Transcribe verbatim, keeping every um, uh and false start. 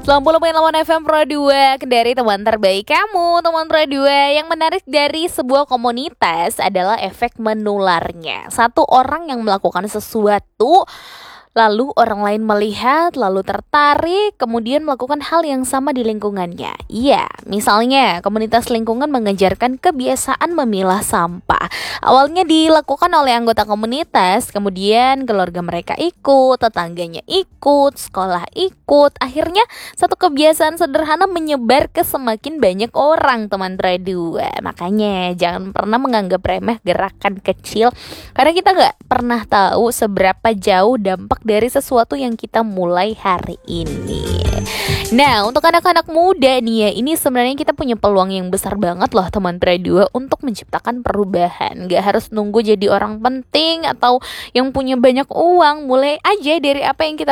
sembilan puluh koma delapan F M Pro dua, Kendari teman terbaik kamu. Teman Pro dua, yang menarik dari sebuah komunitas adalah efek menularnya. Satu orang yang melakukan sesuatu, lalu orang lain melihat, lalu tertarik, kemudian melakukan hal yang sama di lingkungannya. Iya, misalnya komunitas lingkungan mengajarkan kebiasaan memilah sampah. Awalnya dilakukan oleh anggota komunitas, kemudian keluarga mereka ikut, tetangganya ikut, sekolah ikut. Akhirnya satu kebiasaan sederhana menyebar ke semakin banyak orang, teman dua. Makanya jangan pernah menganggap remeh gerakan kecil, karena kita nggak pernah tahu seberapa jauh dampak dari sesuatu yang kita mulai hari ini. Nah, untuk anak-anak muda nih ya, ini sebenarnya kita punya peluang yang besar banget loh teman dua untuk menciptakan perubahan. Gak harus nunggu jadi orang penting atau yang punya banyak uang. Mulai aja dari apa yang kita